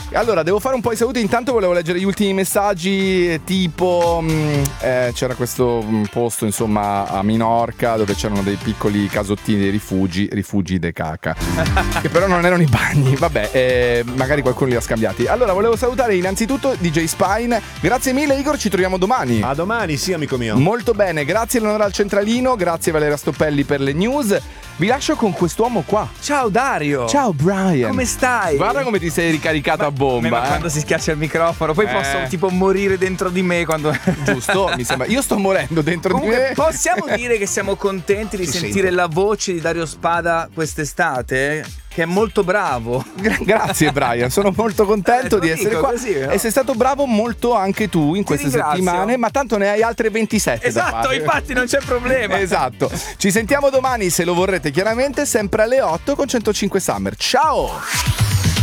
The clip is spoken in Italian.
Allora, devo fare un po' i saluti. Intanto volevo leggere gli ultimi messaggi. Tipo c'era questo posto, insomma, a Minorca, dove c'erano dei piccoli casottini, dei rifugi de caca, che però non erano i bagni. Vabbè, magari qualcuno li ha scambiati. Allora, volevo salutare innanzitutto DJ Spine. Grazie mille, Igor, ci troviamo domani. A domani, sì, amico mio. Molto bene, grazie Eleonora al centralino, grazie Valeria Stoppelli per le news. Vi lascio con quest'uomo qua. Ciao Dario. Ciao Brian. Come stai? Guarda come ti sei ricaricato a bomba. Ma quando si schiaccia il microfono, poi posso tipo morire dentro di me quando... Giusto, mi sembra. Io sto morendo dentro di me. Possiamo dire che siamo contenti di sentire la voce di Dario Spada quest'estate? Che è molto bravo. Grazie Brian, sono molto contento di essere qua così, no? E sei stato bravo molto anche tu in queste settimane. Ma tanto ne hai altre 27. Esatto, infatti non c'è problema. Esatto. Ci sentiamo domani, se lo vorrete, chiaramente sempre alle 8 con 105 Summer. Ciao.